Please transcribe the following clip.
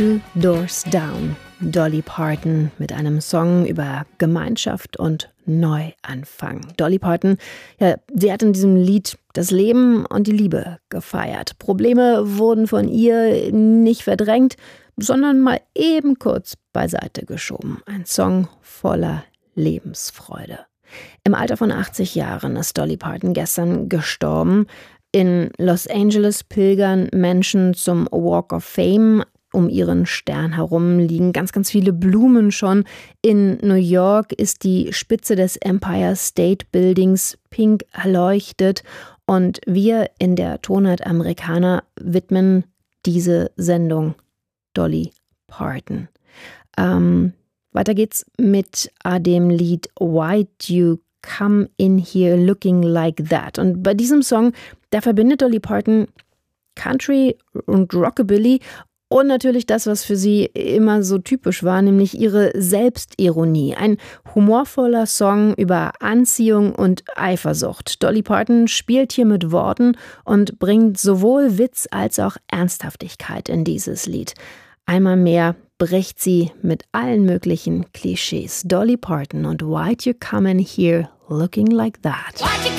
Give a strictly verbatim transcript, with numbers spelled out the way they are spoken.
Two Doors Down. Dolly Parton mit einem Song über Gemeinschaft und Neuanfang. Dolly Parton, ja, sie hat in diesem Lied das Leben und die Liebe gefeiert. Probleme wurden von ihr nicht verdrängt, sondern mal eben kurz beiseite geschoben. Ein Song voller Lebensfreude. Im Alter von achtzig Jahren ist Dolly Parton gestern gestorben. In Los Angeles pilgern Menschen zum Walk of Fame. Um ihren Stern herum liegen ganz, ganz viele Blumen schon. In New York ist die Spitze des Empire State Buildings pink erleuchtet. Und wir in der Tonart Americana widmen diese Sendung Dolly Parton. Ähm, weiter geht's mit äh, dem Lied Why'd You Come In Here Looking Like That. Und bei diesem Song, da verbindet Dolly Parton Country und Rockabilly und natürlich das, was für sie immer so typisch war, nämlich ihre Selbstironie. Ein humorvoller Song über Anziehung und Eifersucht. Dolly Parton spielt hier mit Worten und bringt sowohl Witz als auch Ernsthaftigkeit in dieses Lied. Einmal mehr bricht sie mit allen möglichen Klischees. Dolly Parton und Why'd You Come In Here Looking Like That.